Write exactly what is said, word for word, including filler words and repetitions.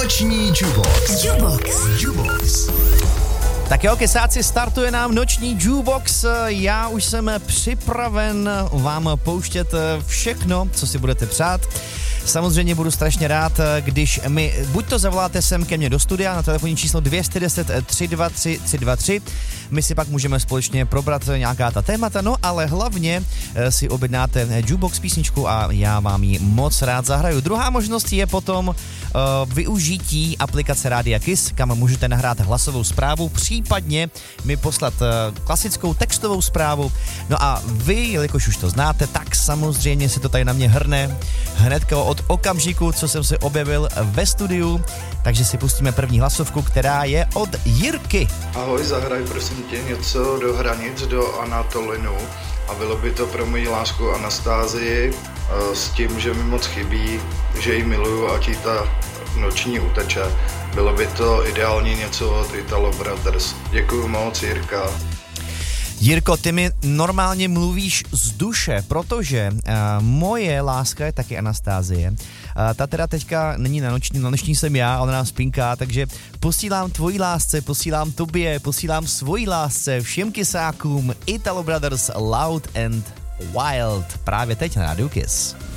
Noční Jukebox. Jukebox. Jukebox. Tak jo, kesáci, startuje nám noční Jukebox. Já už jsem připraven vám pouštět všechno, co si budete přát. Samozřejmě budu strašně rád, když mi buď to zavoláte sem ke mně do studia na telefonní číslo dvě stě deset tři dva tři tři dva tři. My si pak můžeme společně probrat nějaká ta témata, no ale hlavně si objednáte Jukebox písničku a já vám ji moc rád zahraju. Druhá možnost je potom uh, využití aplikace Rádia Kiss, kam můžete nahrát hlasovou zprávu, případně mi poslat uh, klasickou textovou zprávu. No a vy, jelikož už to znáte, tak samozřejmě se to tady na mě hrne hnedka od okamžiku, co jsem se objevil ve studiu, takže si pustíme první hlasovku, která je od Jirky. Ahoj, zahraj prosím tě něco do Hranic, do Anatolinu a bylo by to pro moji lásku Anastázii s tím, že mi moc chybí, že ji miluju a ti ta noční uteče. Bylo by to ideální něco od Italo Brothers. Děkuju moc, Jirka. Jirko, ty mi normálně mluvíš z duše, protože uh, moje láska je taky Anastázie. Uh, ta teda teďka není na noční, na noční jsem já, ona nás pinká, takže posílám tvojí lásce, posílám tobě, posílám svojí lásce, všem kysákům Italo Brothers Loud and Wild právě teď na Rádiu Kiss.